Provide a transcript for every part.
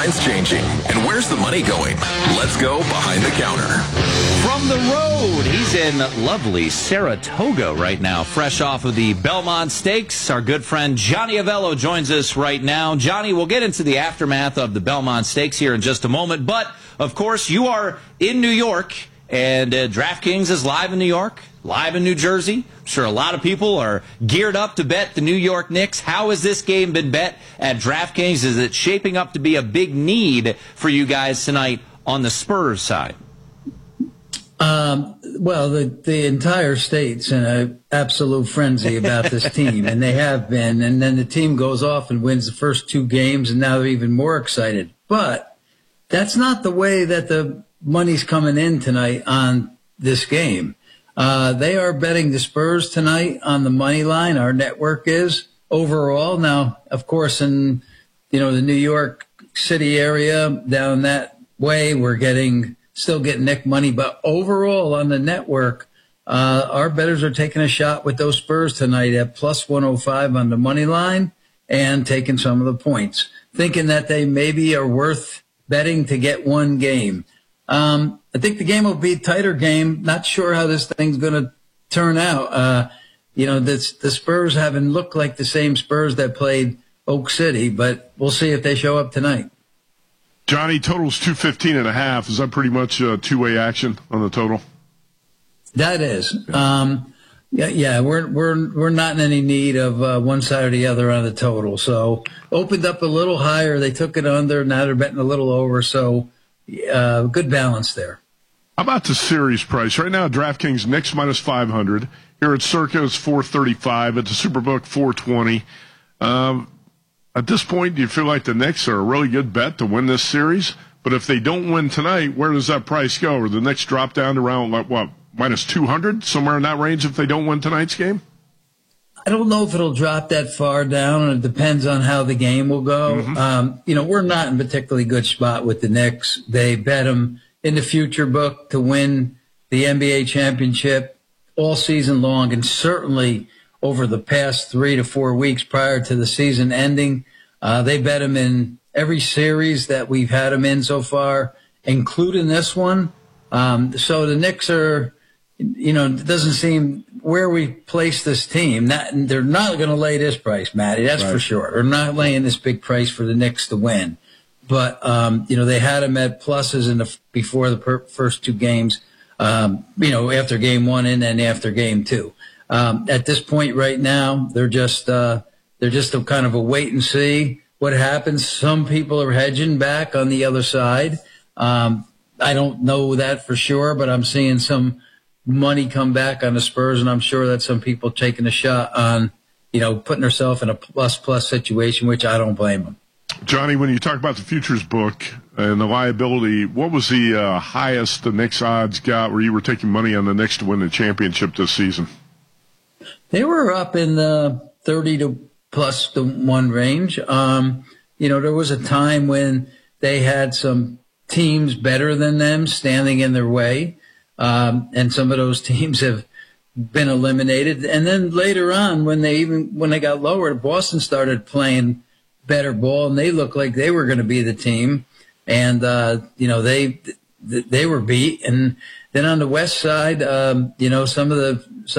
lines changing? And where's the money going? Let's go behind the counter. From the road, he's in lovely Saratoga right now, fresh off of the Belmont Stakes. Our good friend Johnny Avello joins us right now. Johnny, we'll get into the aftermath of the Belmont Stakes here in just a moment. But, of course, you are in New York, and DraftKings is live in New York, live in New Jersey. I'm sure a lot of people are geared up to bet the New York Knicks. How has this game been bet at DraftKings? Is it shaping up to be a big need for you guys tonight on the Spurs side? Well, the entire state's in an absolute frenzy about this team, and they have been. And then the team goes off and wins the first two games, and now they're even more excited. But that's not the way that the money's coming in tonight on this game. They are betting the Spurs tonight on the money line. Our network is overall. Now, of course, in the New York City area down that way, we're still getting Nick money, but overall on the network, our bettors are taking a shot with those Spurs tonight at plus 105 on the money line and taking some of the points, thinking that they maybe are worth betting to get one game. I think the game will be a tighter game. Not sure how this thing's going to turn out. The Spurs haven't looked like the same Spurs that played Oak City, but we'll see if they show up tonight. Johnny, total's 215.5. Is that pretty much two-way action on the total? That is. Yeah. We're not in any need of one side or the other on the total. So opened up a little higher. They took it under. Now they're betting a little over. So good balance there. How about the series price? Right now, DraftKings Knicks minus 500. Here at Circa, it's 435. At the Superbook, 420. At this point, do you feel like the Knicks are a really good bet to win this series? But if they don't win tonight, where does that price go? Or the Knicks drop down to around, minus 200? Somewhere in that range if they don't win tonight's game? I don't know if it'll drop that far down, and it depends on how the game will go. Mm-hmm. We're not in a particularly good spot with the Knicks. They bet them in the future book to win the NBA championship all season long, and certainly over the past 3 to 4 weeks prior to the season ending. They bet them in every series that we've had them in so far, including this one. So the Knicks are, it doesn't seem where we place this team. They're not going to lay this price, Matty, that's right, for sure. They're not laying this big price for the Knicks to win. But, they had them at pluses before the first two games, after game one and then after game two. At this point right now, they're just a kind of a wait and see what happens. Some people are hedging back on the other side. I don't know that for sure, but I'm seeing some money come back on the Spurs, and I'm sure that some people taking a shot on, putting themselves in a plus situation, which I don't blame them. Johnny, when you talk about the futures book and the liability, what was the highest the Knicks odds got where you were taking money on the Knicks to win the championship this season? They were up in the 30 to plus the 1 range. There was a time when they had some teams better than them standing in their way. And some of those teams have been eliminated. And then later on, when they got lower, Boston started playing better ball, and they looked like they were going to be the team. And, they were beat. And then on the west side, some of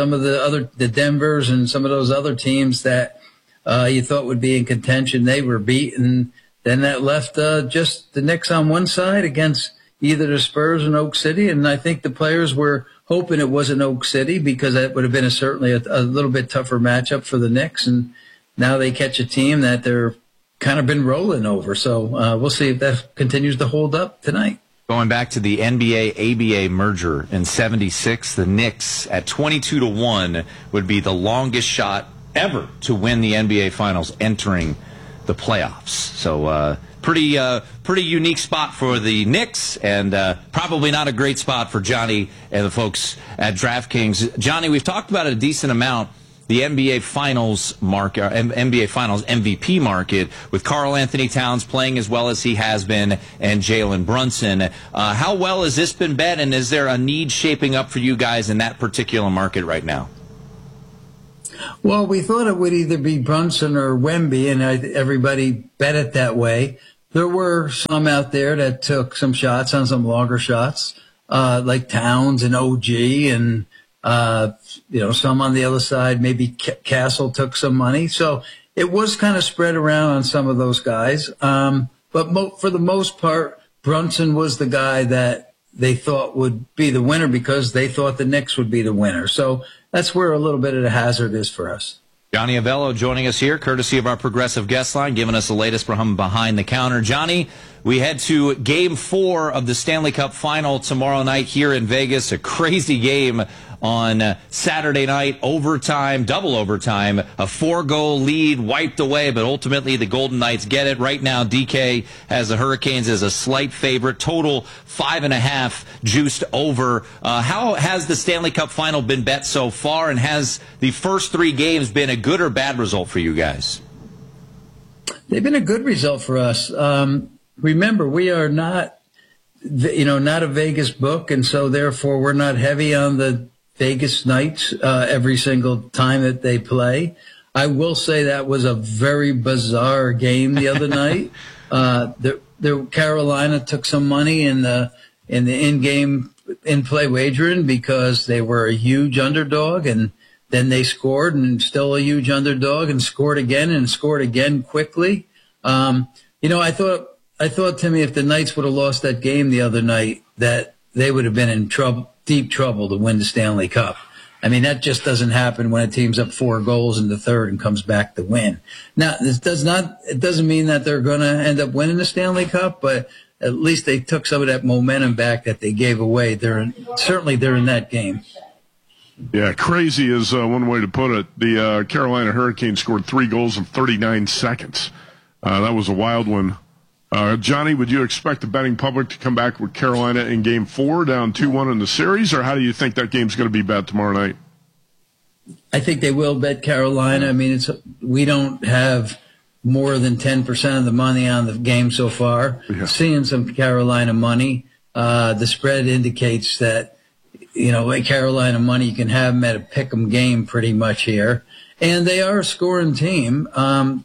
the Denvers and some of those other teams that you thought would be in contention, they were beat. And then that left just the Knicks on one side against either the Spurs and Oak City. And I think the players were hoping it wasn't Oak City because that would have been certainly a little bit tougher matchup for the Knicks. And now they catch a team that they're kind of been rolling over. So we'll see if that continues to hold up tonight. Going back to the NBA-ABA merger in 76, the Knicks at 22 to 1 would be the longest shot ever to win the NBA Finals entering the playoffs. So pretty unique spot for the Knicks, and probably not a great spot for Johnny and the folks at DraftKings. Johnny, we've talked about it a decent amount, the NBA Finals market, NBA Finals MVP market, with Karl Anthony Towns playing as well as he has been, and Jalen Brunson. How well has this been bet, and is there a need shaping up for you guys in that particular market right now? Well, we thought it would either be Brunson or Wemby, and everybody bet it that way. there were some out there that took some shots on some longer shots, like Towns and OG and, some on the other side. Maybe Castle took some money. So it was kind of spread around on some of those guys. But for the most part, Brunson was the guy that they thought would be the winner because they thought the Knicks would be the winner. So that's where a little bit of the hazard is for us. Johnny Avello joining us here, courtesy of our Progressive guest line, giving us the latest from behind the counter. Johnny, we head to Game 4 of the Stanley Cup Final tomorrow night here in Vegas. A crazy game on Saturday night, overtime, double overtime, a 4-goal lead wiped away, but ultimately the Golden Knights get it. Right now, DK has the Hurricanes as a slight favorite, total 5.5 juiced over. How has the Stanley Cup Final been bet so far, and has the first 3 games been a good or bad result for you guys? They've been a good result for us. Remember, we are not a Vegas book, and so therefore we're not heavy on the Vegas Knights every single time that they play. I will say that was a very bizarre game the other night. Carolina took some money in the in-game in-play wagering because they were a huge underdog, and then they scored and still a huge underdog and scored again quickly. I thought, Timmy, if the Knights would have lost that game the other night, that they would have been in deep trouble to win the Stanley Cup. I mean, that just doesn't happen when a team's up 4 goals in the third and comes back to win. Now, it doesn't mean that they're going to end up winning the Stanley Cup, but at least they took some of that momentum back that they gave away. They're in that game. Yeah, crazy is one way to put it. The Carolina Hurricanes scored 3 goals in 39 seconds. That was a wild one. Johnny, would you expect the betting public to come back with Carolina in Game 4, down 2-1 in the series, or how do you think that game's going to be bet tomorrow night? I think they will bet Carolina. I mean, we don't have more than 10% of the money on the game so far. Yeah. Seeing some Carolina money, the spread indicates that, Carolina money, you can have them at a pick-em game pretty much here. And they are a scoring team, and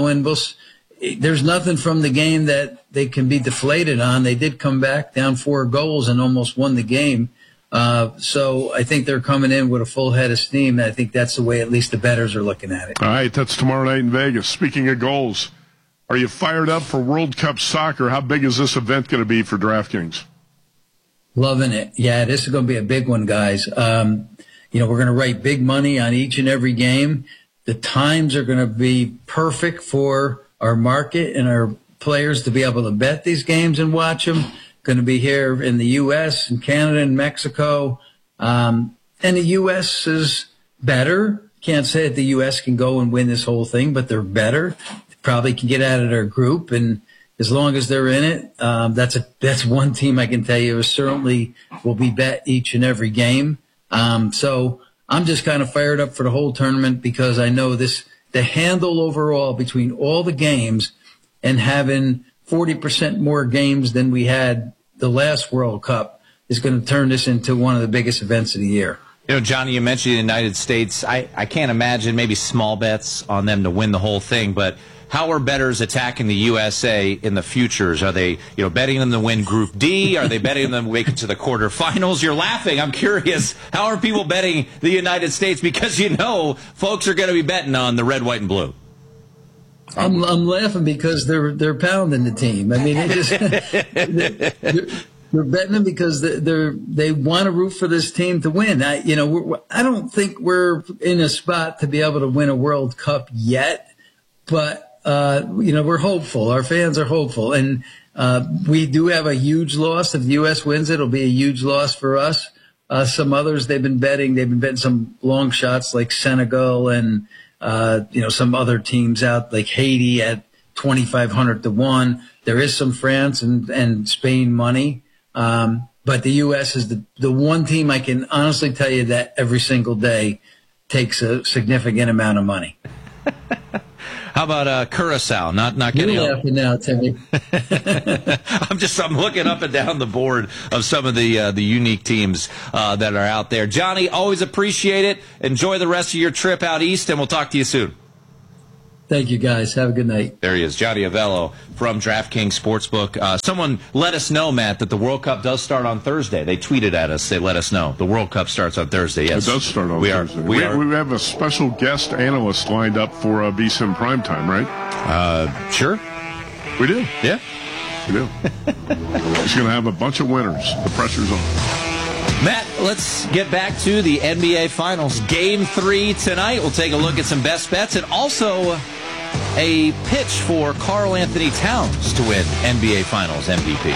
there's nothing from the game that they can be deflated on. They did come back down 4 goals and almost won the game. So I think they're coming in with a full head of steam. I think that's the way at least the bettors are looking at it. All right, that's tomorrow night in Vegas. Speaking of goals, are you fired up for World Cup soccer? How big is this event going to be for DraftKings? Loving it. Yeah, this is going to be a big one, guys. We're going to write big money on each and every game. The times are going to be perfect for our market and our players to be able to bet these games and watch them. Going to be here in the U.S. and Canada and Mexico. And the U.S. is better. Can't say that the U.S. can go and win this whole thing, but they're better. They probably can get out of their group. And as long as they're in it, that's one team I can tell you certainly will be bet each and every game. So I'm just kind of fired up for the whole tournament because I know the handle overall between all the games and having 40% more games than we had the last World Cup is going to turn this into one of the biggest events of the year. Johnny, you mentioned the United States. I can't imagine maybe small bets on them to win the whole thing, but how are bettors attacking the USA in the futures? Are they, betting them to win Group D? Are they betting them to make it to the quarterfinals? You're laughing. I'm curious. How are people betting the United States? Because folks are going to be betting on the red, white, and blue. I'm laughing because they're pounding the team. I mean, they're betting them because they want to root for this team to win. I don't think we're in a spot to be able to win a World Cup yet, but we're hopeful. Our fans are hopeful, and we do have a huge loss. If the U.S. wins, it'll be a huge loss for us. Some others they've been betting some long shots like Senegal and some other teams out like Haiti at 2,500 to 1. There is some France and Spain money. But the U.S. is the one team I can honestly tell you that every single day takes a significant amount of money. How about Curacao? Not getting. You're laughing now, Timmy. I'm looking up and down the board of some of the unique teams that are out there. Johnny, always appreciate it. Enjoy the rest of your trip out east, and we'll talk to you soon. Thank you, guys. Have a good night. There he is, Johnny Avello from DraftKings Sportsbook. Someone let us know, Matt, that the World Cup does start on Thursday. They tweeted at us. They let us know. The World Cup starts on Thursday, yes. It does start on Thursday. We have a special guest analyst lined up for VSiN Primetime, right? Sure. We do. Yeah. We do. He's going to have a bunch of winners. The pressure's on. Matt, let's get back to the NBA Finals. Game 3 tonight. We'll take a look at some best bets and also a pitch for Karl Anthony Towns to win NBA Finals MVP.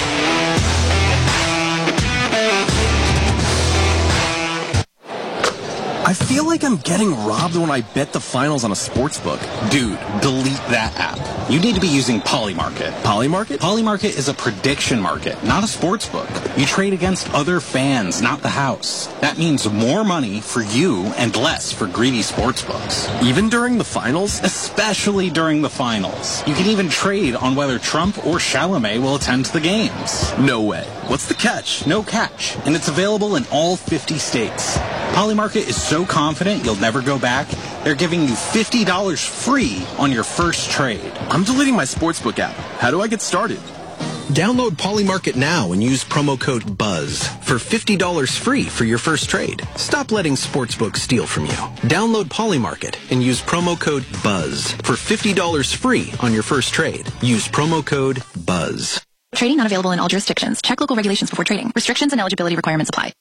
I feel like I'm getting robbed when I bet the finals on a sports book. Dude, delete that app. You need to be using Polymarket. Polymarket? Polymarket is a prediction market, not a sports book. You trade against other fans, not the house. That means more money for you and less for greedy sports books. Even during the finals? Especially during the finals. You can even trade on whether Trump or Chalamet will attend the games. No way. What's the catch? No catch. And it's available in all 50 states. Polymarket is so confident you'll never go back, they're giving you $50 free on your first trade. I'm deleting my sportsbook app. How do I get started? Download Polymarket now and use promo code BUZZ for $50 free for your first trade. Stop letting sportsbooks steal from you. Download Polymarket and use promo code BUZZ for $50 free on your first trade. Use promo code BUZZ. Trading not available in all jurisdictions. Check local regulations before trading. Restrictions and eligibility requirements apply.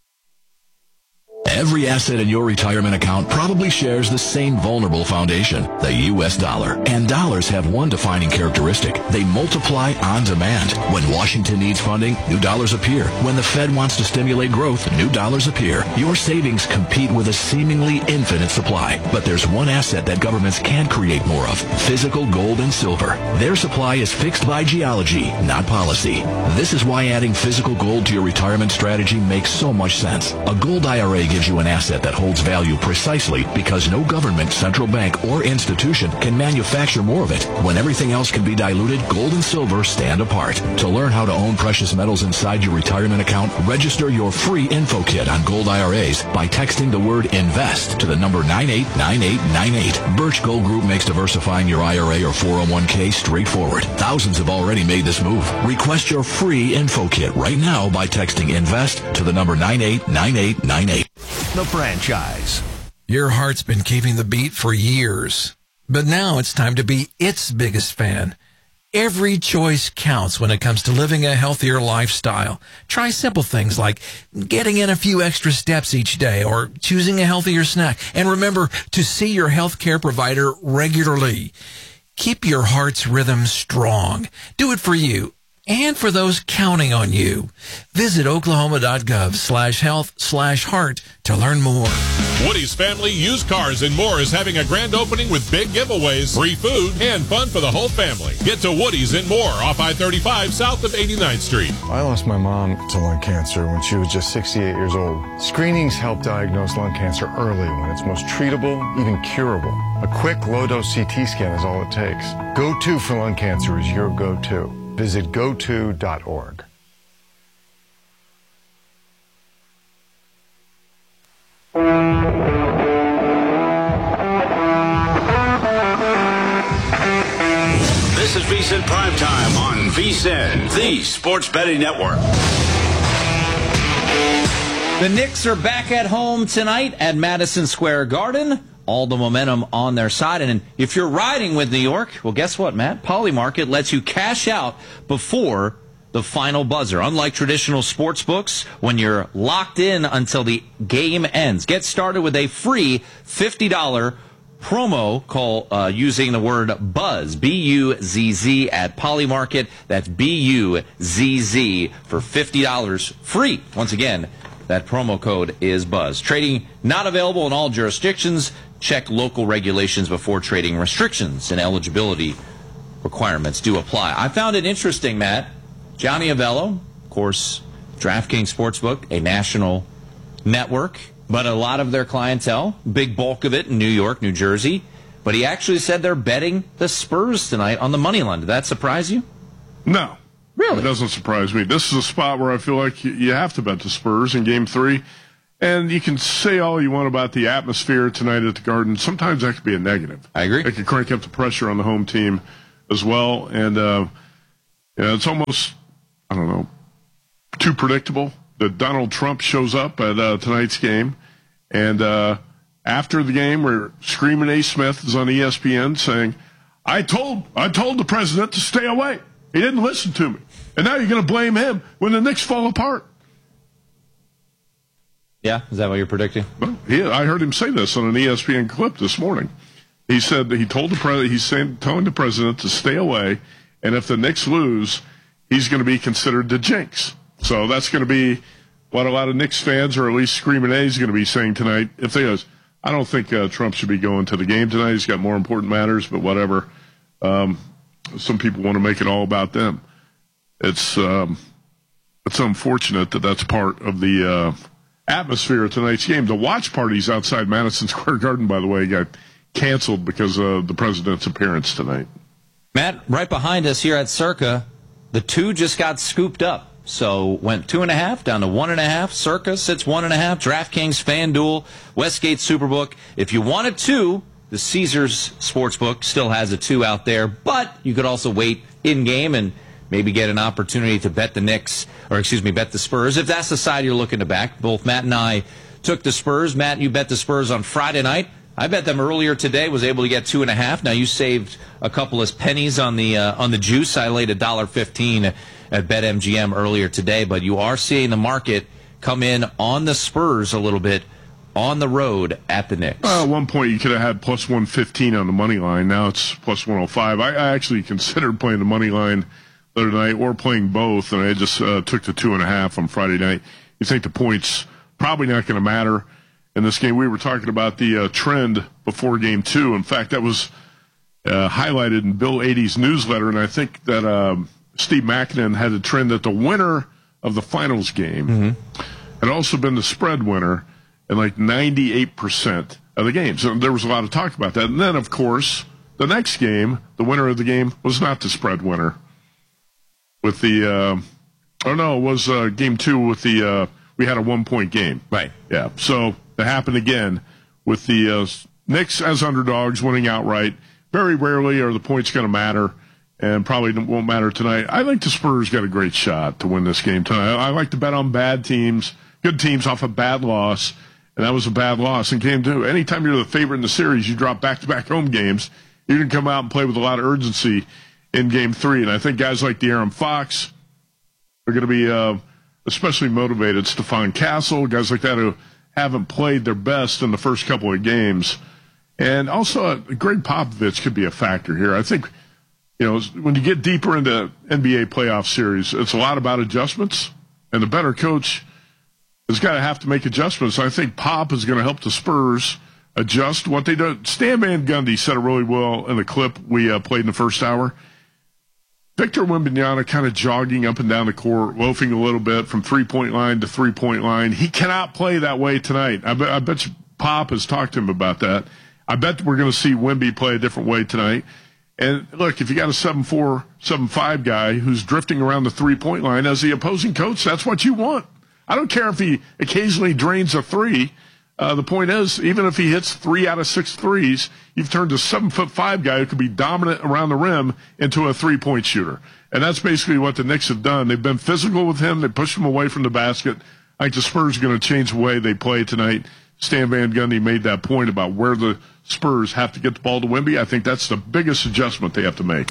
Every asset in your retirement account probably shares the same vulnerable foundation, the U.S. dollar. And dollars have one defining characteristic. They multiply on demand. When Washington needs funding, new dollars appear. When the Fed wants to stimulate growth, new dollars appear. Your savings compete with a seemingly infinite supply. But there's one asset that governments can create more of, physical gold and silver. Their supply is fixed by geology, not policy. This is why adding physical gold to your retirement strategy makes so much sense. A gold IRA gives you an asset that holds value precisely because no government, central bank, or institution can manufacture more of it. When everything else can be diluted, gold and silver stand apart. To learn how to own precious metals inside your retirement account, register your free info kit on gold IRAs by texting the word INVEST to the number 989898. Birch Gold Group makes diversifying your IRA or 401k straightforward. Thousands have already made this move. Request your free info kit right now by texting INVEST to the number 989898. The franchise. Your heart's been keeping the beat for years, but now it's time to be its biggest fan. Every choice counts when it comes to living a healthier lifestyle. Try simple things like getting in a few extra steps each day or choosing a healthier snack. And remember to see your healthcare provider regularly. Keep your heart's rhythm strong. Do it for you and for those counting on you. Visit oklahoma.gov/health/heart to learn more. Woody's Family Used Cars and More is having a grand opening with big giveaways, free food, and fun for the whole family. Get to Woody's and More off I-35 south of 89th Street. I lost my mom to lung cancer when she was just 68 years old. Screenings help diagnose lung cancer early when it's most treatable, even curable. A quick low-dose CT scan is all it takes. Go-to for lung cancer is your go-to. Visit goto.org. This is VSiN Primetime on VSiN, the sports betting network. The Knicks are back at home tonight at Madison Square Garden. All the momentum on their side. And if you're riding with New York, well, guess what, Matt? Polymarket lets you cash out before the final buzzer. Unlike traditional sports books, when you're locked in until the game ends. Get started with a free $50 promo call using the word BUZZ, B-U-Z-Z, at Polymarket. That's B-U-Z-Z for $50 free. Once again, that promo code is BUZZ. Trading not available in all jurisdictions. Check local regulations before trading. Restrictions and eligibility requirements do apply. I found it interesting, Matt. Johnny Avello, of course, DraftKings Sportsbook, a national network, but a lot of their clientele, big bulk of it in New York, New Jersey. But he actually said they're betting the Spurs tonight on the money line. Did that surprise you? No. Really? It doesn't surprise me. This is a spot where I feel like you have to bet the Spurs in Game 3. And you can say all you want about the atmosphere tonight at the Garden. Sometimes that could be a negative. I agree. It could crank up the pressure on the home team as well. And it's almost, I don't know, too predictable that Donald Trump shows up at tonight's game. And after the game, where Screaming A. Smith is on ESPN saying, I told the president to stay away. He didn't listen to me. And now you're going to blame him when the Knicks fall apart. Yeah, is that what you're predicting? Well, I heard him say this on an ESPN clip this morning. He said that he told the president, telling the president to stay away, and if the Knicks lose, he's going to be considered the jinx. So that's going to be what a lot of Knicks fans, or at least Screaming A, is going to be saying tonight. If they goes, I don't think Trump should be going to the game tonight. He's got more important matters, but whatever. Some people want to make it all about them. It's unfortunate that that's part of the atmosphere of tonight's game. The watch parties outside Madison Square Garden, by the way, got canceled because of the president's appearance tonight. Matt, right behind us here at Circa, the 2 just got scooped up. So went 2.5 down to 1.5. Circa sits 1.5. DraftKings, FanDuel, Westgate Superbook. If you want a 2, the Caesars Sportsbook still has a 2 out there, but you could also wait in game and maybe get an opportunity to bet the Knicks, bet the Spurs, if that's the side you're looking to back. Both Matt and I took the Spurs. Matt, you bet the Spurs on Friday night. I bet them earlier today, was able to get 2.5. Now you saved a couple of pennies on the juice. I laid $1.15 at BetMGM earlier today, but you are seeing the market come in on the Spurs a little bit on the road at the Knicks. At one point, you could have had plus 115 on the money line. Now it's plus 105. I actually considered playing the money line the other night, or playing both, and I just took the 2.5 on Friday night. You think the points probably not going to matter in this game. We were talking about the trend before Game 2. In fact, that was highlighted in Bill Adie's newsletter, and I think that Steve Mackinnon had a trend that the winner of the finals game had also been the spread winner in like 98% of the games. So there was a lot of talk about that. And then, of course, the next game, the winner of the game was not the spread winner. With the, it was Game 2 with the, we had a 1-point game. Right. Yeah. So that happened again with the Knicks as underdogs winning outright. Very rarely are the points going to matter, and probably won't matter tonight. I think the Spurs got a great shot to win this game tonight. I like to bet on bad teams, good teams off a bad loss, and that was a bad loss in Game 2. Anytime you're the favorite in the series, you drop back-to-back home games, you can come out and play with a lot of urgency in Game 3. And I think guys like De'Aaron Fox are going to be especially motivated. Stephon Castle, guys like that who haven't played their best in the first couple of games. And also, Greg Popovich could be a factor here. I think, when you get deeper into NBA playoff series, it's a lot about adjustments, and the better coach has got to have to make adjustments. I think Pop is going to help the Spurs adjust what they do. Stan Van Gundy said it really well in the clip we played in the first hour. Victor Wembanyama kind of jogging up and down the court, loafing a little bit from three-point line to three-point line. He cannot play that way tonight. I bet you Pop has talked to him about that. I bet we're going to see Wemby play a different way tonight. And look, if you got a 7'4", 7'5" guy who's drifting around the three-point line as the opposing coach, that's what you want. I don't care if he occasionally drains a three. The point is, even if he hits 3 out of 6 threes, you've turned a 7'5" guy who could be dominant around the rim into a three-point shooter. And that's basically what the Knicks have done. They've been physical with him. They pushed him away from the basket. I think the Spurs are going to change the way they play tonight. Stan Van Gundy made that point about where the Spurs have to get the ball to Wemby. I think that's the biggest adjustment they have to make.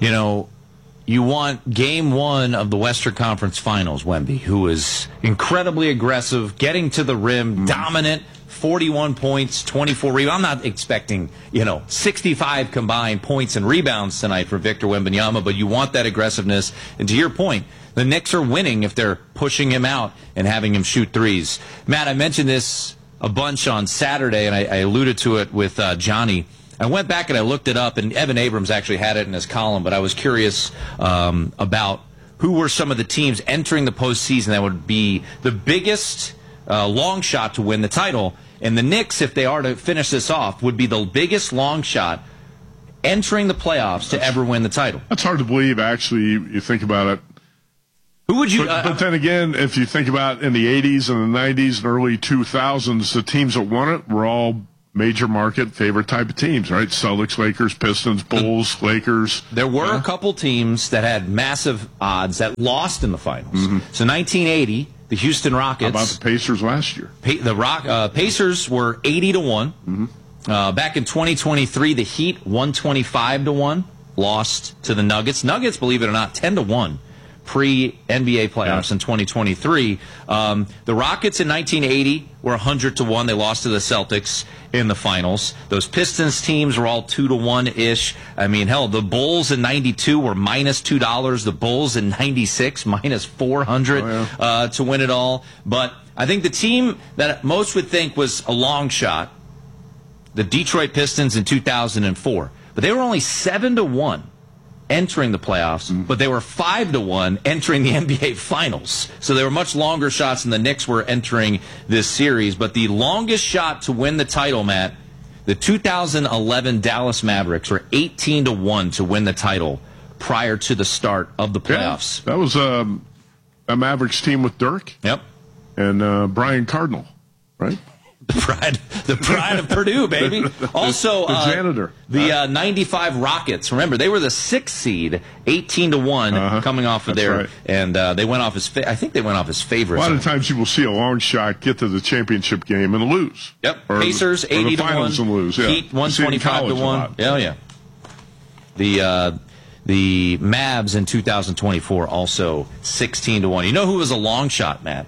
You want Game 1 of the Western Conference Finals, Wemby, who is incredibly aggressive, getting to the rim, dominant, 41 points, 24 rebounds. I'm not expecting, 65 combined points and rebounds tonight for Victor Wembanyama, but you want that aggressiveness. And to your point, the Knicks are winning if they're pushing him out and having him shoot threes. Matt, I mentioned this a bunch on Saturday, and I alluded to it with Johnny. I went back and I looked it up, and Evan Abrams actually had it in his column, but I was curious about who were some of the teams entering the postseason that would be the biggest long shot to win the title. And the Knicks, if they are to finish this off, would be the biggest long shot entering the playoffs to ever win the title. That's hard to believe, actually. You think about it. Who would you? But then again, if you think about in the 80s and the 90s and early 2000s, the teams that won it were all major market favorite type of teams, right? Celtics, Lakers, Pistons, Bulls, Lakers. There were a couple teams that had massive odds that lost in the finals. So 1980, the Houston Rockets. How about the Pacers last year? The Pacers were 80-1. Back in 2023, the Heat 125-1 lost to the Nuggets. Nuggets, believe it or not, 10-1. Pre-NBA playoffs in 2023. The Rockets in 1980 were 100-1. They lost to the Celtics in the finals. Those Pistons teams were all 2-1-ish. I mean, hell, the Bulls in 92 were minus $2. The Bulls in 96 minus 400 to win it all. But I think the team that most would think was a long shot, the Detroit Pistons in 2004. But they were only 7-1. Entering the playoffs, but they were 5-1 entering the NBA Finals. So they were much longer shots than the Knicks were entering this series. But the longest shot to win the title, Matt, the 2011 Dallas Mavericks were 18-1 to win the title prior to the start of the playoffs. Yeah, that was a Mavericks team with Dirk. Yep. And Brian Cardinal, right? The pride of Purdue, baby. Also, the janitor. The 95 Rockets. Remember, they were the 6th seed, 18-1, coming off of their, and they went off as. I think they went off as favorites. A lot of times you will see a long shot get to the championship game and lose. Yep. Pacers 80-1, and lose. Yeah. Heat 125-1. Yeah. The Mavs in 2024 also 16-1. You know who was a long shot, Matt?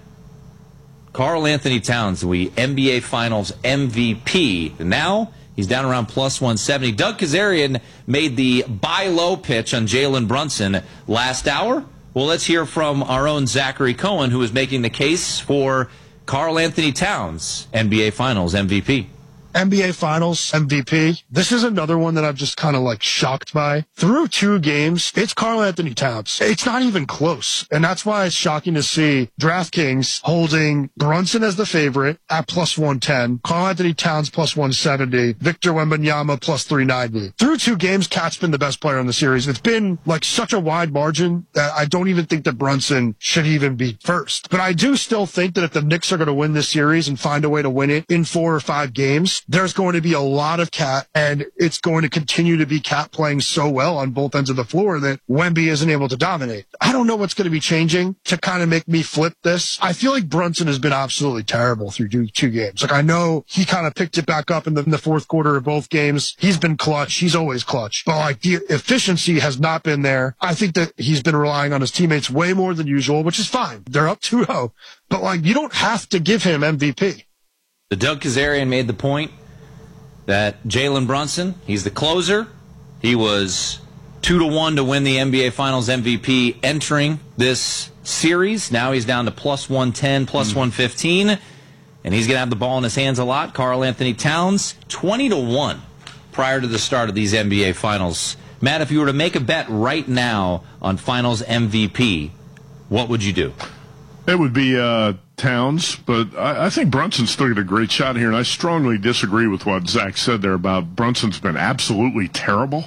Karl Anthony Towns, the NBA Finals MVP. Now he's down around plus 170. Doug Kazarian made the buy low pitch on Jalen Brunson last hour. Well, let's hear from our own Zachary Cohen, who is making the case for Karl Anthony Towns, NBA Finals MVP. NBA Finals MVP. This is another one that I'm just kind of like shocked by. Through 2 games, it's Karl Anthony Towns. It's not even close. And that's why it's shocking to see DraftKings holding Brunson as the favorite at plus 110, Karl Anthony Towns plus 170, Victor Wembanyama plus 390. Through 2 games, Cat's been the best player in the series. It's been like such a wide margin that I don't even think that Brunson should even be first. But I do still think that if the Knicks are going to win this series and find a way to win it in 4 or 5 games, there's going to be a lot of Cat, and it's going to continue to be Cat playing so well on both ends of the floor that Wemby isn't able to dominate. I don't know what's going to be changing to kind of make me flip this. I feel like Brunson has been absolutely terrible through 2 games. Like, I know he kind of picked it back up in the fourth quarter of both games. He's been clutch. He's always clutch. But like the efficiency has not been there. I think that he's been relying on his teammates way more than usual, which is fine. They're up 2-0. But like, you don't have to give him MVP. The Doug Kazarian made the point that Jalen Brunson, he's the closer. He was 2-1 to win the NBA Finals MVP entering this series. Now he's down to plus 110, plus 115, and he's going to have the ball in his hands a lot. Karl Anthony Towns, 20-1 prior to the start of these NBA Finals. Matt, if you were to make a bet right now on Finals MVP, what would you do? It would be Towns, but I think Brunson's still got a great shot here, and I strongly disagree with what Zach said there about Brunson's been absolutely terrible.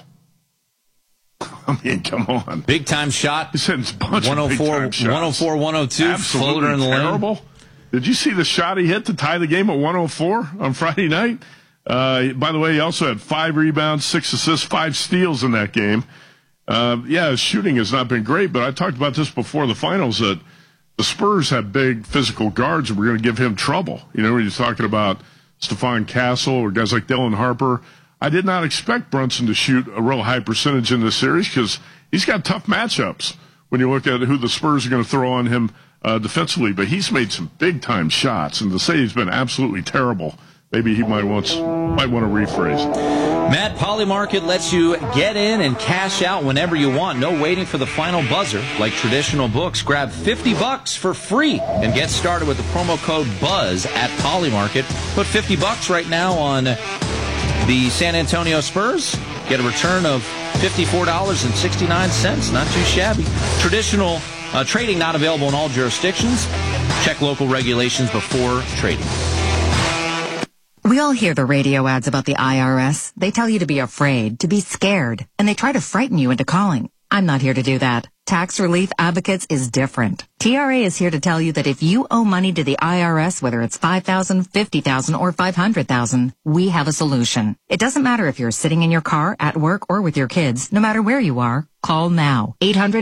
I mean, come on. Big-time shot. He's hitting a bunch of big-time shots. 104, 102, absolutely floater in the terrible. lane. Did you see the shot he hit to tie the game at 104 on Friday night? By the way, he also had 5 rebounds, 6 assists, 5 steals in that game. His shooting has not been great, but I talked about this before the finals, that the Spurs have big physical guards, and we're going to give him trouble. You know, when you're talking about Stephon Castle or guys like Dylan Harper. I did not expect Brunson to shoot a real high percentage in this series because he's got tough matchups when you look at who the Spurs are going to throw on him defensively. But he's made some big-time shots, and to say he's been absolutely terrible, maybe he might want to rephrase. Matt, Polymarket lets you get in and cash out whenever you want. No waiting for the final buzzer like traditional books. Grab $50 for free and get started with the promo code BUZZ at Polymarket. Put $50 right now on the San Antonio Spurs. Get a return of $54.69. Not too shabby. Traditional trading not available in all jurisdictions. Check local regulations before trading. We all hear the radio ads about the IRS. They tell you to be afraid, to be scared, and they try to frighten you into calling. I'm not here to do that. Tax Relief Advocates is different. TRA is here to tell you that if you owe money to the IRS, whether it's $5,000, $50,000, or $500,000, we have a solution. It doesn't matter if you're sitting in your car, at work, or with your kids. No matter where you are, call now.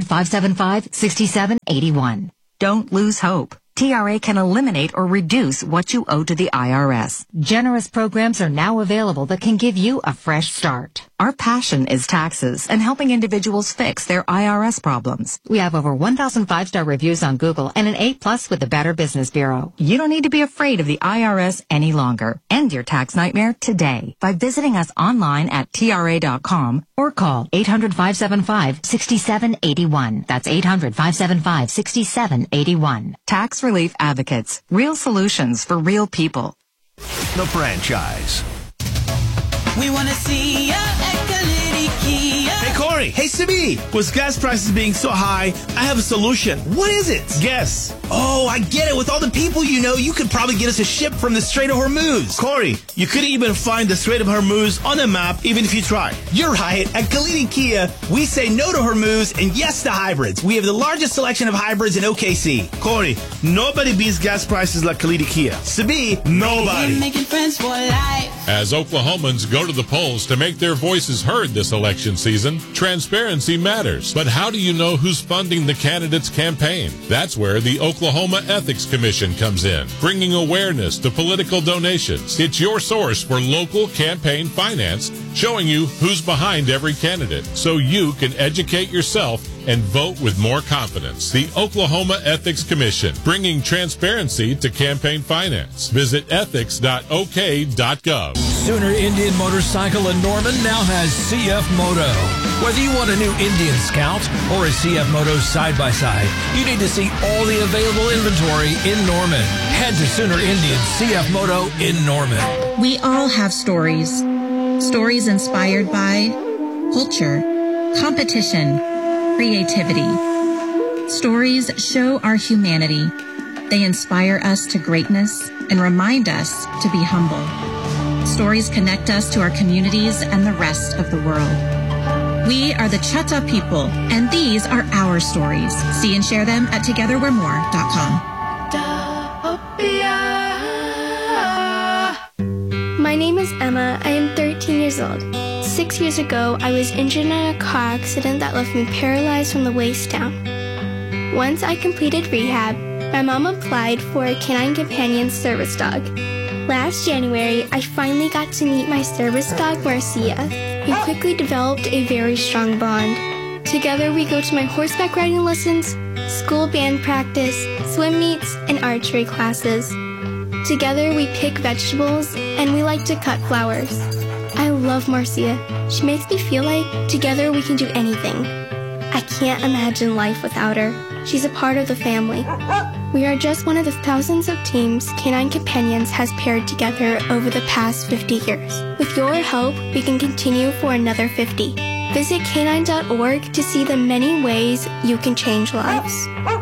800-575-6781. Don't lose hope. TRA can eliminate or reduce what you owe to the IRS. Generous programs are now available that can give you a fresh start. Our passion is taxes and helping individuals fix their IRS problems. We have over 1,000 5-star reviews on Google and an A+ with the Better Business Bureau. You don't need to be afraid of the IRS any longer. End your tax nightmare today by visiting us online at TRA.com or call 800-575-6781. That's 800-575-6781. Tax Relief Advocates. Real solutions for real people. The franchise. We want to see ya at Kalidi Kia. Hey, Corey. Hey, Sibi. With gas prices being so high, I have a solution. What is it? Guess. Oh, I get it. With all the people you know, you could probably get us a ship from the Strait of Hormuz. Corey, you couldn't even find the Strait of Hormuz on a map, even if you tried. You're right. At Kalidi Kia, we say no to Hormuz and yes to hybrids. We have the largest selection of hybrids in OKC. Corey, nobody beats gas prices like Kalidi Kia. Sibi, nobody. We're making friends for life. As Oklahomans go to the polls to make their voices heard this election season, transparency matters. But how do you know who's funding the candidate's campaign? That's where the Oklahoma Ethics Commission comes in, bringing awareness to political donations. It's your source for local campaign finance, showing you who's behind every candidate, so you can educate yourself and vote with more confidence. The Oklahoma Ethics Commission, bringing transparency to campaign finance. Visit ethics.ok.gov. Sooner Indian Motorcycle in Norman now has CF Moto. Whether you want a new Indian Scout or a CF Moto side-by-side, you need to see all the available inventory in Norman. Head to Sooner Indian CF Moto in Norman. We all have stories. Stories inspired by culture, competition, creativity. Stories show our humanity. They inspire us to greatness and remind us to be humble. Stories connect us to our communities and the rest of the world. We are the Chata people, and these are our stories. See and share them at togetherwe'remore.com. My name is Emma. I am 13 years old. 6 years ago, I was injured in a car accident that left me paralyzed from the waist down. Once I completed rehab, my mom applied for a Canine Companion service dog. Last January, I finally got to meet my service dog, Marcia. We quickly developed a very strong bond. Together, we go to my horseback riding lessons, school band practice, swim meets, and archery classes. Together, we pick vegetables, and we like to cut flowers. I love Marcia. She makes me feel like together we can do anything. I can't imagine life without her. She's a part of the family. We are just one of the thousands of teams Canine Companions has paired together over the past 50 years. With your help, we can continue for another 50. Visit canine.org to see the many ways you can change lives.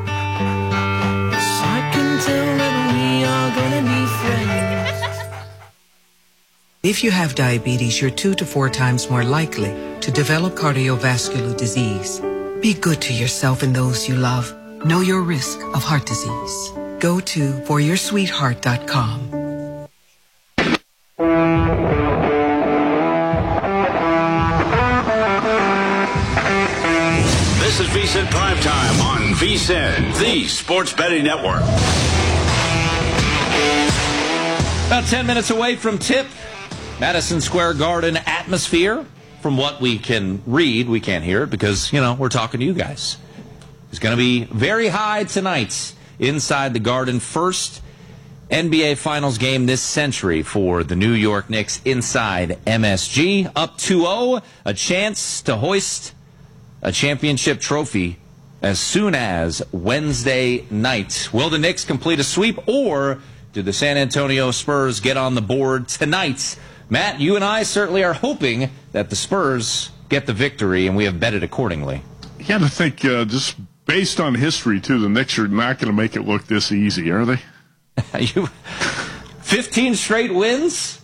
I can tell that we are gonna be friends. If you have diabetes, you're 2 to 4 times more likely to develop cardiovascular disease. Be good to yourself and those you love. Know your risk of heart disease. Go to foryoursweetheart.com. This is VSiN Primetime on VSiN, the Sports Betting Network. About 10 minutes away from tip. Madison Square Garden atmosphere. From what we can read, we can't hear it because, we're talking to you guys. It's going to be very high tonight inside the Garden. First NBA Finals game this century for the New York Knicks inside MSG. Up 2-0, a chance to hoist a championship trophy as soon as Wednesday night. Will the Knicks complete a sweep, or do the San Antonio Spurs get on the board tonight? Matt, you and I certainly are hoping that the Spurs get the victory, and we have betted accordingly. You got to think, just based on history, too, the Knicks are not going to make it look this easy, are they? 15 straight wins,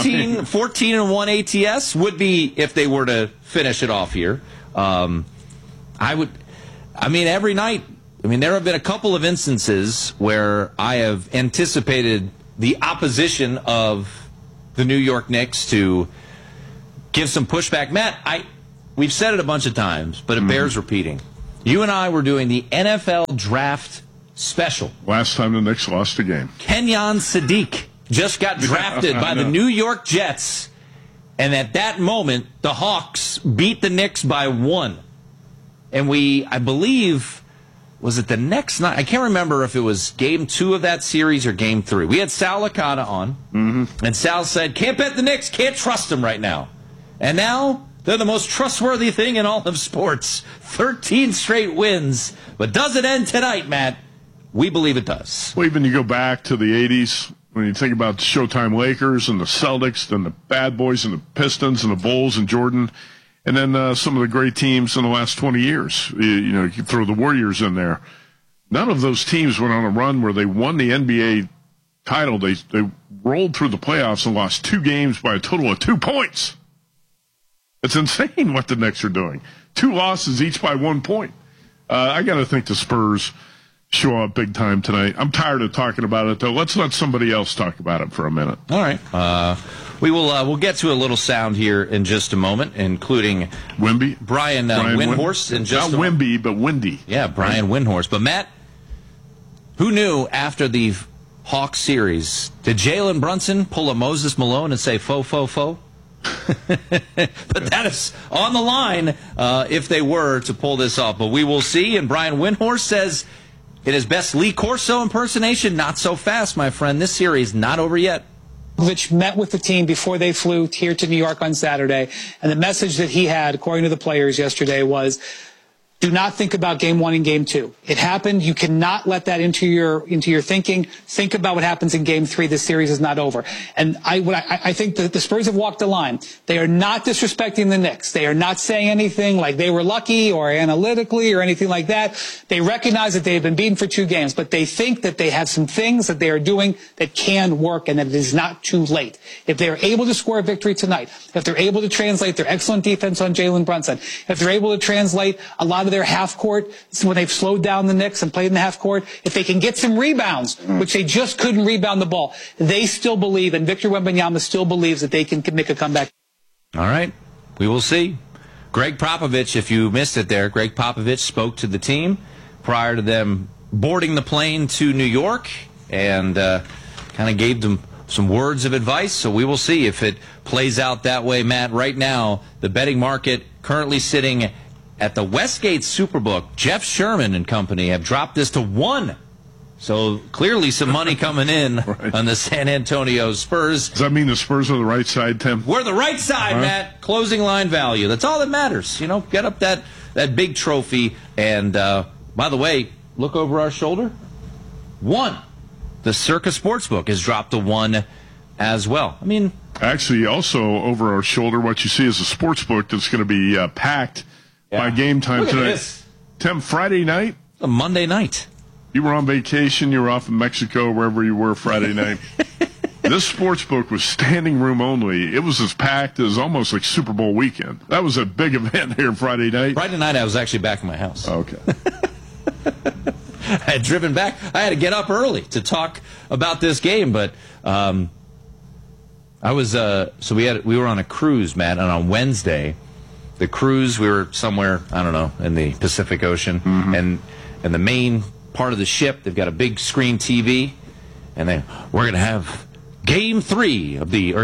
14-1 ATS would be if they were to finish it off here. every night. There have been a couple of instances where I have anticipated the opposition of the New York Knicks to give some pushback. Matt, we've said it a bunch of times, but it bears repeating. You and I were doing the NFL Draft Special. Last time the Knicks lost a game. Kenyon Sadiq just got drafted by the New York Jets, and at that moment, the Hawks beat the Knicks by 1. And I believe, was it the next night? I can't remember if it was game 2 of that series or game 3. We had Sal Licata on, and Sal said, can't bet the Knicks, can't trust them right now. And now, they're the most trustworthy thing in all of sports. 13 straight wins. But does it end tonight, Matt? We believe it does. Well, even you go back to the 80s, when you think about the Showtime Lakers and the Celtics and the Bad Boys and the Pistons and the Bulls and Jordan, and then some of the great teams in the last 20 years. You throw the Warriors in there. None of those teams went on a run where they won the NBA title. They rolled through the playoffs and lost 2 games by a total of 2 points. It's insane what the Knicks are doing. 2 losses each by 1 point. I got to think the Spurs show up big time tonight. I'm tired of talking about it, though. Let's let somebody else talk about it for a minute. All right. We'll get to a little sound here in just a moment, including Wimby, Brian Windhorst. Not Wimby, but Windy. Yeah, Brian Windhorst. But Matt, who knew after the Hawks series, did Jalen Brunson pull a Moses Malone and say faux, faux, faux? But that is on the line if they were to pull this off. But we will see. And Brian Windhorst says in his best Lee Corso impersonation, not so fast, my friend. This series not over yet. Which met with the team before they flew here to New York on Saturday. And the message that he had, according to the players yesterday, was, do not think about game 1 and game 2. It happened. You cannot let that into your thinking. Think about what happens in game 3. This series is not over. And I think that the Spurs have walked the line. They are not disrespecting the Knicks. They are not saying anything like they were lucky or analytically or anything like that. They recognize that they have been beaten for 2 games, but they think that they have some things that they are doing that can work and that it is not too late. If they are able to score a victory tonight, if they're able to translate their excellent defense on Jalen Brunson, if they're able to translate a lot of their half court, when they've slowed down the Knicks and played in the half court, if they can get some rebounds, which they just couldn't rebound the ball, they still believe, and Victor Wembanyama still believes that they can make a comeback. All right. We will see. Greg Popovich, if you missed it there, Greg Popovich spoke to the team prior to them boarding the plane to New York and kind of gave them some words of advice. So we will see if it plays out that way, Matt. Right now, the betting market currently sitting at the Westgate Superbook. Jeff Sherman and company have dropped this to 1. So clearly some money coming in on the San Antonio Spurs. Does that mean the Spurs are the right side, Tim? We're the right side, Matt. Closing line value. That's all that matters. Get up that big trophy. And by the way, look over our shoulder. 1. The Circa Sportsbook has dropped to 1 as well. Actually, also over our shoulder, what you see is a sportsbook that's going to be packed by game time Look tonight. At this. Tim, Friday night? A Monday night. You were on vacation. You were off in Mexico, wherever you were Friday night. This sportsbook was standing room only. It was as packed as almost like Super Bowl weekend. That was a big event here Friday night. Friday night, I was actually back in my house. Okay. I had driven back. I had to get up early to talk about this game, but I was we were on a cruise, Matt, and on Wednesday, the cruise, we were somewhere, I don't know, in the Pacific Ocean, and the main part of the ship, they've got a big screen TV, and we're going to have game 1 of the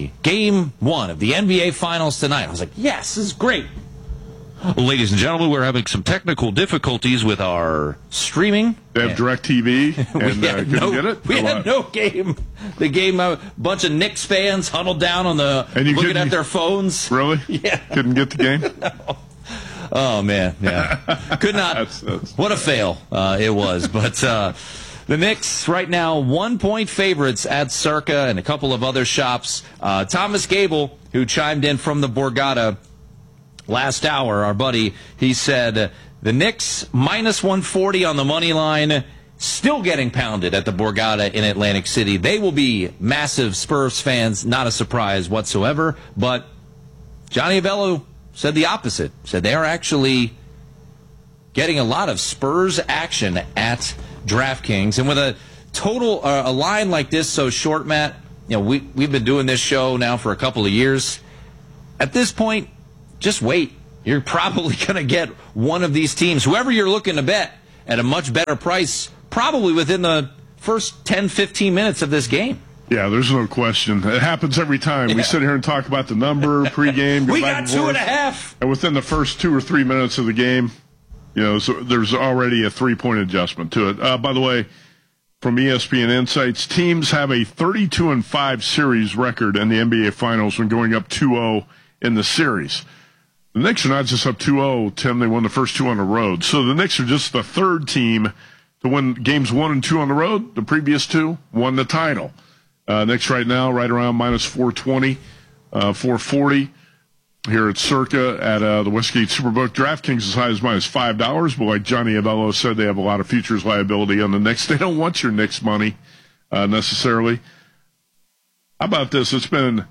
NBA Finals tonight. I was like, yes, this is great. Ladies and gentlemen, we're having some technical difficulties with our streaming. They have DirecTV, and couldn't get it? We had no game. The game, a bunch of Knicks fans huddled down on looking at their phones. Really? Yeah. Couldn't get the game? No. Oh, man, yeah. Could not. What a fail it was. But the Knicks right now 1-point favorites at Circa and a couple of other shops. Thomas Gable, who chimed in from the Borgata last hour, our buddy, he said the Knicks minus 140 on the money line, still getting pounded at the Borgata in Atlantic City. They will be massive Spurs fans, not a surprise whatsoever. But Johnny Avello said the opposite, said they are actually getting a lot of Spurs action at DraftKings. And with a total, a line like this so short, Matt, we've been doing this show now for a couple of years. At this point, just wait. You're probably going to get one of these teams, whoever you're looking to bet, at a much better price, probably within the first 10, 15 minutes of this game. Yeah, there's no question. It happens every time. We sit here and talk about the number, pregame. We got 2.5. And within the first 2 or 3 minutes of the game, so there's already a 3-point adjustment to it. By the way, from ESPN Insights, teams have a 32-5 series record in the NBA Finals when going up 2-0 in the series. The Knicks are not just up 2-0, Tim. They won the first 2 on the road. So the Knicks are just the third team to win games 1 and 2 on the road. The previous 2 won the title. Knicks right now, right around minus 420, 440 here at Circa at the Westgate Superbook. DraftKings as high as minus $5. But like Johnny Avello said, they have a lot of futures liability on the Knicks. They don't want your Knicks money necessarily. How about this? It's been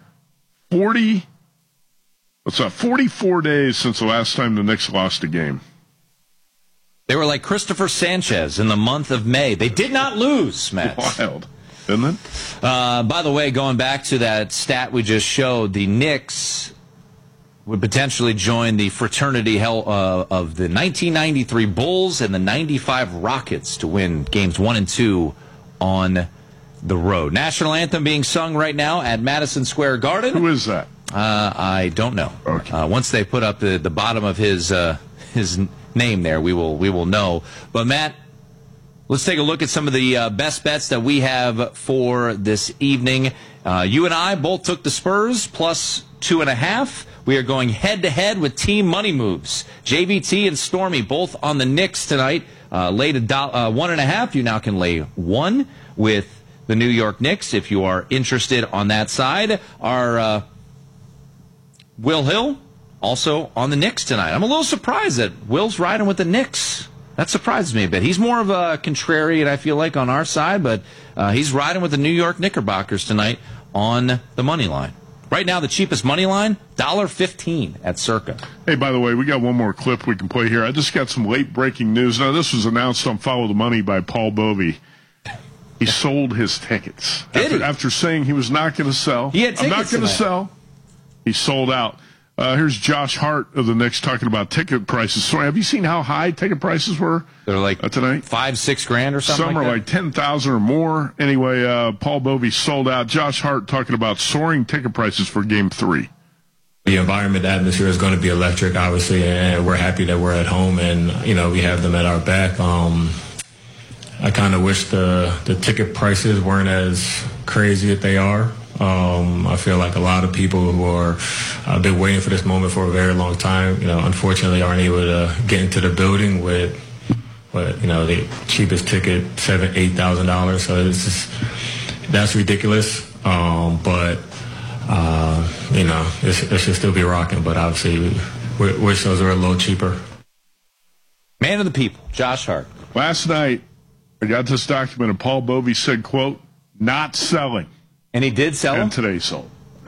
44 days since the last time the Knicks lost a game. They were like Christopher Sanchez in the month of May. They did not lose, Matt. Wild, isn't it? By the way, going back to that stat we just showed, the Knicks would potentially join the fraternity of the 1993 Bulls and the 95 Rockets to win games 1 and 2 on the road. National anthem being sung right now at Madison Square Garden. Who is that? I don't know. Okay. Once they put up the bottom of his name there, we will know. But Matt, let's take a look at some of the best bets that we have for this evening. You and I both took the Spurs plus 2.5. We are going head-to-head with team money moves. JVT and Stormy both on the Knicks tonight. Laid 1.5. You now can lay 1 with the New York Knicks if you are interested on that side. Our Will Hill also on the Knicks tonight. I'm a little surprised that Will's riding with the Knicks. That surprises me a bit. He's more of a contrarian, I feel like, on our side, but he's riding with the New York Knickerbockers tonight on the money line. Right now, the cheapest money line, $1.15 at Circa. Hey, by the way, we got one more clip we can play here. I just got some late-breaking news. Now, this was announced on Follow the Money by Paul Bovey. He sold his tickets. After saying he was not going to sell. He had tickets. I'm not going to sell. He sold out. Here's Josh Hart of the Knicks talking about ticket prices. So have you seen how high ticket prices were? They're like tonight? $5-6 grand or something. Some are like 10,000 or more. Anyway, Paul Bovey sold out. Josh Hart talking about soaring ticket prices for Game 3. The environment, the atmosphere is going to be electric, obviously, and we're happy that we're at home and, we have them at our back. I kind of wish the ticket prices weren't as crazy as they are. I feel like a lot of people who are been waiting for this moment for a very long time, unfortunately aren't able to get into the building with the cheapest ticket, $7,000-8,000. So it's just, that's ridiculous. But it should still be rocking. But obviously, we wish those were a little cheaper. Man of the people, Josh Hart. Last night, I got this document, and Paul Bovey said, quote, "Not selling." And he did sell them? And today sold.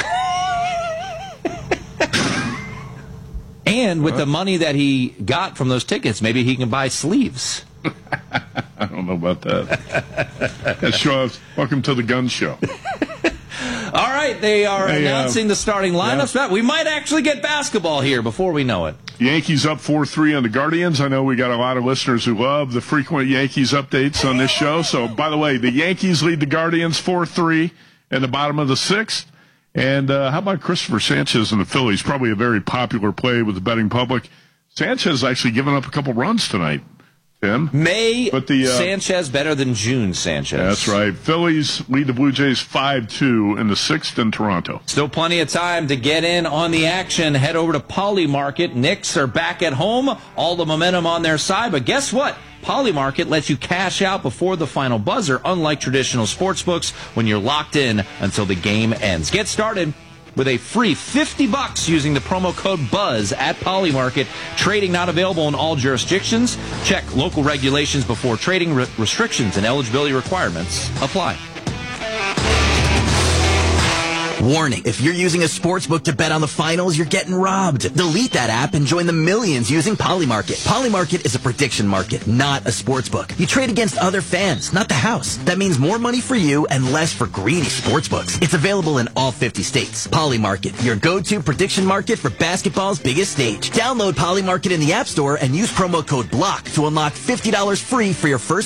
And with the money that he got from those tickets, maybe he can buy sleeves. I don't know about that. Welcome to the gun show. All right, they are announcing the starting lineups. Yeah. We might actually get basketball here before we know it. Yankees up 4-3 on the Guardians. I know we got a lot of listeners who love the frequent Yankees updates on this show. So, by the way, the Yankees lead the Guardians 4-3 in the bottom of the 6th. And how about Christopher Sanchez and the Phillies? Probably a very popular play with the betting public. Sanchez actually given up a couple runs tonight, Tim. Sanchez better than June Sanchez. That's right. Phillies lead the Blue Jays 5-2 in the 6th in Toronto. Still plenty of time to get in on the action. Head over to Poly Market. Knicks are back at home. All the momentum on their side. But guess what? Poly Market lets you cash out before the final buzzer, unlike traditional sports books when you're locked in until the game ends. Get started with a free $50 using the promo code BUZZ at Poly Market. Trading not available in all jurisdictions. Check local regulations before trading. Restrictions and eligibility requirements apply. Warning, if you're using a sportsbook to bet on the finals, you're getting robbed. Delete that app and join the millions using Polymarket. Polymarket is a prediction market, not a sportsbook. You trade against other fans, not the house. That means more money for you and less for greedy sportsbooks. It's available in all 50 states. Polymarket, your go-to prediction market for basketball's biggest stage. Download Polymarket in the App Store and use promo code BLOCK to unlock $50 free for your first